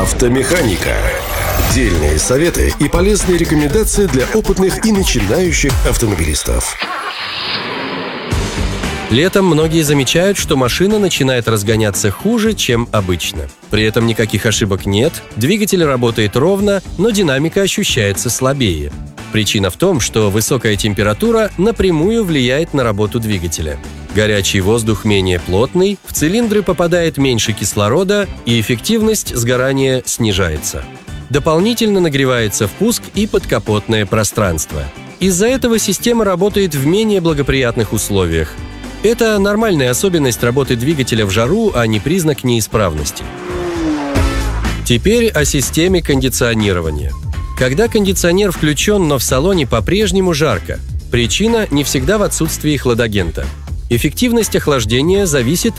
Автомеханика. Дельные советы и полезные рекомендации для опытных и начинающих автомобилистов. Летом многие замечают, что машина начинает разгоняться хуже, чем обычно. При этом никаких ошибок нет, двигатель работает ровно, но динамика ощущается слабее. Причина в том, что высокая температура напрямую влияет на работу двигателя. Горячий воздух менее плотный, в цилиндры попадает меньше кислорода, и эффективность сгорания снижается. Дополнительно нагревается впуск и подкапотное пространство. Из-за этого система работает в менее благоприятных условиях. Это нормальная особенность работы двигателя в жару, а не признак неисправности. Теперь о системе кондиционирования. Когда кондиционер включен, но в салоне по-прежнему жарко, причина не всегда в отсутствии хладагента. Эффективность охлаждения зависит